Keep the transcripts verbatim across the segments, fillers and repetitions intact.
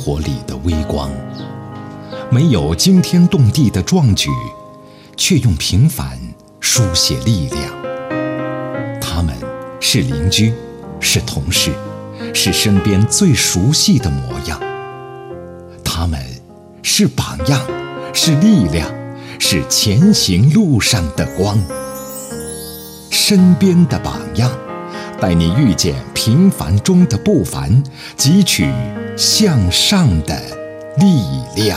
活里的微光，没有惊天动地的壮举，却用平凡书写力量。他们是邻居，是同事，是身边最熟悉的模样。他们是榜样，是力量，是前行路上的光。身边的榜样，带你遇见平凡中的不凡，汲取向上的力量。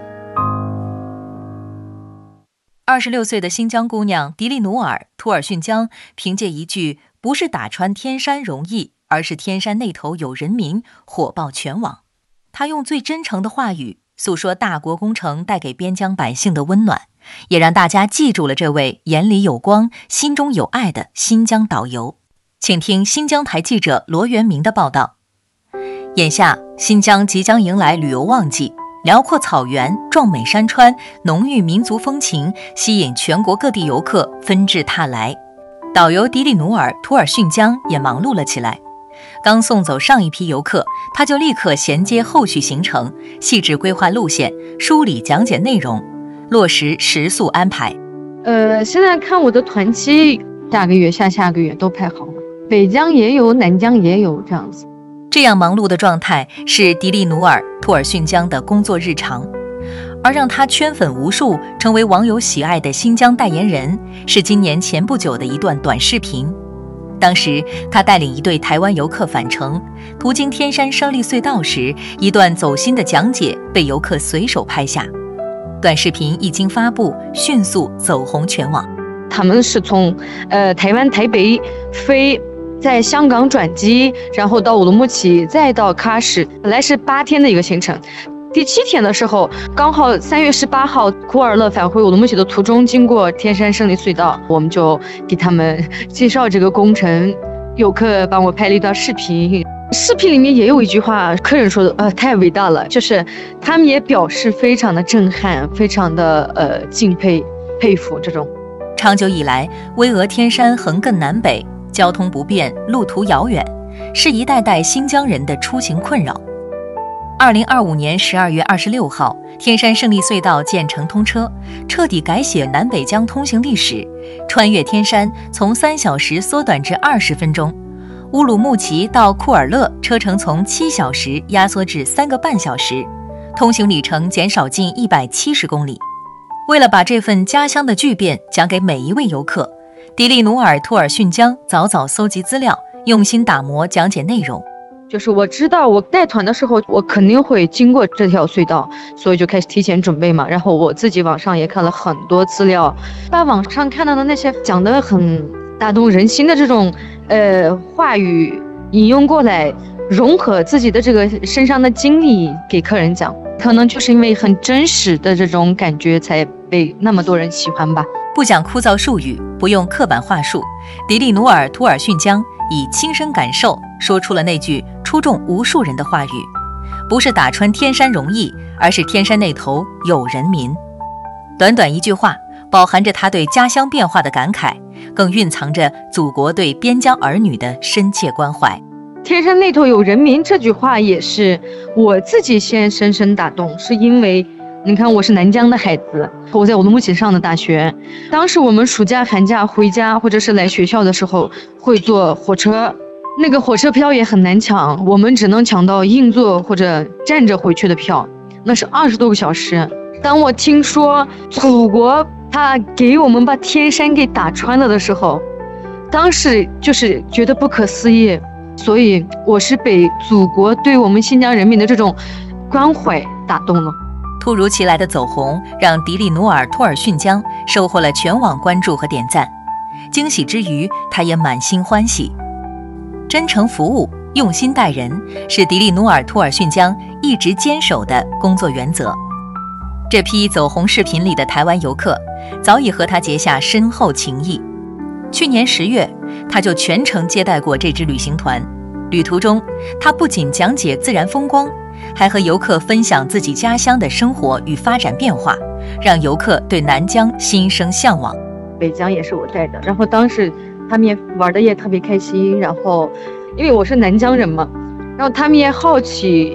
二十六岁的新疆姑娘迪丽努尔·图尔逊江，凭借一句“不是打穿天山容易，而是天山那头有人民”火爆全网。她用最真诚的话语诉说大国工程带给边疆百姓的温暖，也让大家记住了这位眼里有光、心中有爱的新疆导游。请听新疆台记者罗元明的报道。眼下，新疆即将迎来旅游旺季，辽阔草原、壮美山川、浓郁民族风情，吸引全国各地游客纷至沓来。导游迪丽努尔·图尔逊江也忙碌了起来。刚送走上一批游客，他就立刻衔接后续行程，细致规划路线，梳理讲解内容，落实食宿安排。 呃，现在看我的团期，下个月、下下个月都排好了，北疆也有，南疆也有，这样子。 这样忙碌的状态是迪丽努尔·图尔逊江的工作日常，而让他圈粉无数，成为网友喜爱的新疆代言人，是今年前不久的一段短视频。当时他带领一队台湾游客返程，途经天山胜利隧道时，一段走心的讲解被游客随手拍下。短视频一经发布，迅速走红全网。 他们是从呃台湾台北飞，在香港转机，然后到乌鲁木齐，再到喀什，本来是八天的一个行程。第七天的时候，刚好三月十八号，库尔勒返回乌鲁木齐的途中，经过天山胜利隧道，我们就给他们介绍这个工程。游客帮我拍了一段视频，视频里面也有一句话，客人说的，呃，太伟大了，就是他们也表示非常的震撼，非常的呃敬佩、佩服这种。 长久以来，巍峨天山横亘南北，交通不便，路途遥远，是一代代新疆人的出行困扰。二零二五年十二月二十六号，天山胜利隧道建成通车，彻底改写南北疆通行历史。穿越天山从三小时缩短至二十分钟，乌鲁木齐到库尔勒车程从七小时压缩至三个半小时，通行里程减少近一百七十公里。为了把这份家乡的巨变讲给每一位游客，迪丽努尔·图尔逊江早早搜集资料，用心打磨讲解内容。 就是我知道我带团的时候，我肯定会经过这条隧道，所以就开始提前准备嘛。然后我自己网上也看了很多资料，把网上看到的那些讲得很打动人心的这种呃话语引用过来，融合自己的这个身上的经历给客人讲。可能就是因为很真实的这种感觉，才被那么多人喜欢吧。 不讲枯燥术语，不用刻板话术，迪丽努尔·图尔逊江以亲身感受说出了那句戳中无数人的话语：不是打穿天山容易，而是天山那头有人民。短短一句话，饱含着他对家乡变化的感慨，更蕴藏着祖国对边疆儿女的深切关怀。 天山那头有人民这句话也是我自己先深深打动，是因为你看我是南疆的孩子，我在乌鲁木齐上的大学，当时我们暑假寒假回家或者是来学校的时候会坐火车，那个火车票也很难抢，我们只能抢到硬座或者站着回去的票，那是二十多个小时。当我听说祖国他给我们把天山给打穿了的时候，当时就是觉得不可思议。所以我是被祖国对我们新疆人民的这种关怀打动了。 突如其来的走红让迪丽努尔·图尔逊江收获了全网关注和点赞，惊喜之余他也满心欢喜。真诚服务，用心待人，是迪丽努尔·图尔逊江一直坚守的工作原则。这批走红视频里的台湾游客早已和他结下深厚情谊。去年十月，他就全程接待过这支旅行团。旅途中，他不仅讲解自然风光，还和游客分享自己家乡的生活与发展变化，让游客对南疆心生向往。 北疆也是我带的，然后当时他们也玩的也特别开心，然后因为我是南疆人嘛，然后他们也好奇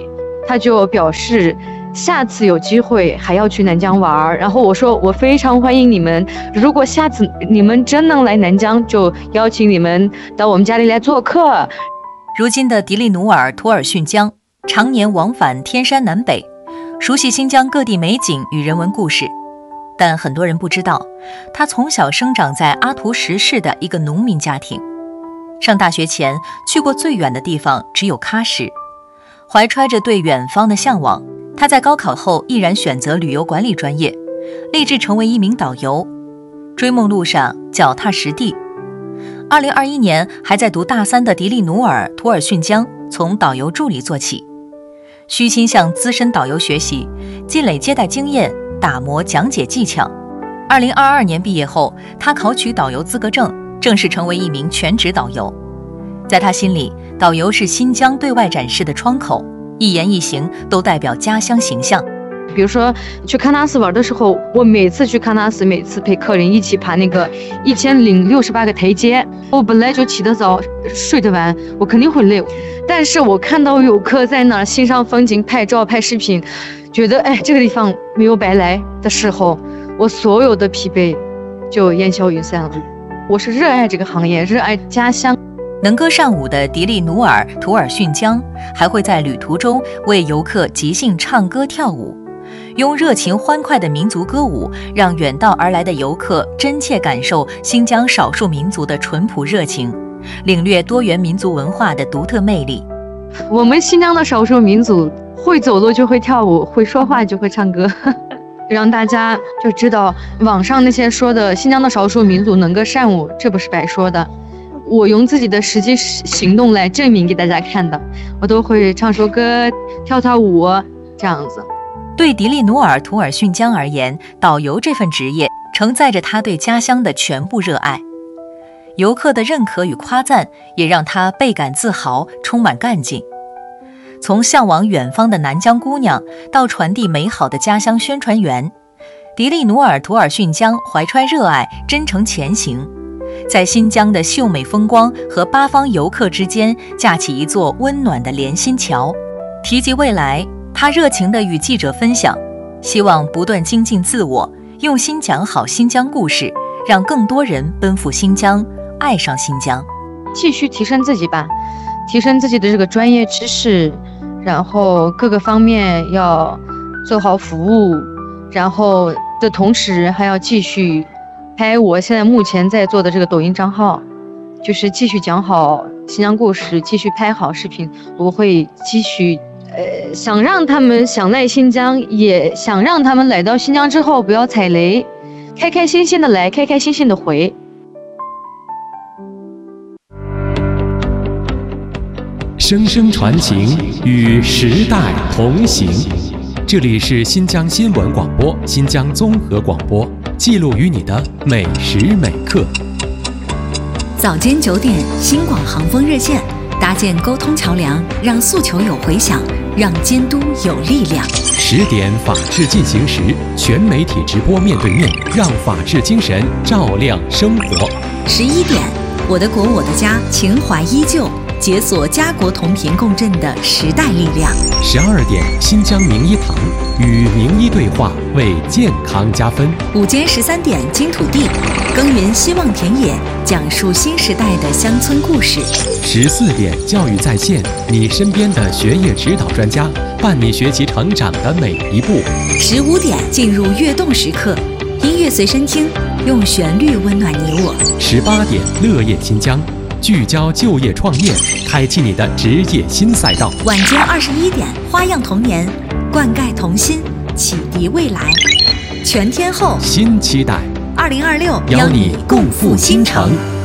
他就表示下次有机会还要去南疆玩。然后我说我非常欢迎你们，如果下次你们真能来南疆，就邀请你们到我们家里来做客。 如今的迪丽努尔·图尔逊江常年往返天山南北，熟悉新疆各地美景与人文故事。但很多人不知道，他从小生长在阿图什市的一个农民家庭。上大学前去过最远的地方只有喀什。怀揣着对远方的向往，他在高考后毅然选择旅游管理专业，立志成为一名导游。追梦路上脚踏实地。二零二一年还在读大三的迪丽努尔·图尔逊江从导游助理做起，虚心向资深导游学习，积累接待经验，打磨讲解技巧。二零二二年毕业后，他考取导游资格证，正式成为一名全职导游。在他心里，导游是新疆对外展示的窗口，一言一行都代表家乡形象。 比如说去喀纳斯玩的时候，我每次去喀纳斯，每次陪客人一起爬那个一千零六十八个台阶，我本来就起得早，睡得晚，我肯定会累。但是我看到游客在那儿欣赏风景、拍照、拍视频，觉得哎，这个地方没有白来的时候，我所有的疲惫就烟消云散了。我是热爱这个行业，热爱家乡。 能歌善舞的迪丽努尔·图尔逊江还会在旅途中为游客即兴唱歌跳舞，用热情欢快的民族歌舞，让远道而来的游客真切感受新疆少数民族的淳朴热情，领略多元民族文化的独特魅力。 我们新疆的少数民族会走路就会跳舞，会说话就会唱歌，让大家就知道网上那些说的新疆的少数民族能歌善舞，这不是白说的。我用自己的实际行动来证明给大家看的，我都会唱首歌、跳跳舞，这样子。 对迪丽努尔·图尔逊江而言，导游这份职业承载着他对家乡的全部热爱。游客的认可与夸赞也让他倍感自豪，充满干劲。从向往远方的南疆姑娘到传递美好的家乡宣传员，迪丽努尔·图尔逊江怀揣热爱，真诚前行，在新疆的秀美风光和八方游客之间架起一座温暖的连心桥。提及未来，他热情地与记者分享，希望不断精进自我，用心讲好新疆故事，让更多人奔赴新疆，爱上新疆。 继续提升自己吧，提升自己的这个专业知识，然后各个方面要做好服务，然后的同时还要继续拍我现在目前在做的这个抖音账号，就是继续讲好新疆故事，继续拍好视频。我会继续呃，想让他们想来新疆，也想让他们来到新疆之后不要踩雷，开开心心的来，开开心心的回。 声声传情，与时代同行。这里是新疆新闻广播、新疆综合广播，记录与你的每时每刻。 早间九点，新广航风热线，搭建沟通桥梁，让诉求有回响，让监督有力量。 十点，法治进行时，全媒体直播面对面，让法治精神照亮生活。 十一点，我的国我的家，情怀依旧，解锁家国同频共振的时代力量。 十二点，新疆名医堂，与名医对话，为健康加分。 午间十三点，金土地，耕耘希望田野，讲述新时代的乡村故事。 十四点，教育在线，你身边的学业指导专家，伴你学习成长的每一步。 十五点，进入跃动时刻，音乐随身听，用旋律温暖你我。 十八点，乐业新疆，聚焦就业创业，开启你的职业新赛道。 晚间二十一点，花样童年，灌溉童心，启迪未来。全天候新期待， 二零二六邀你共赴新城。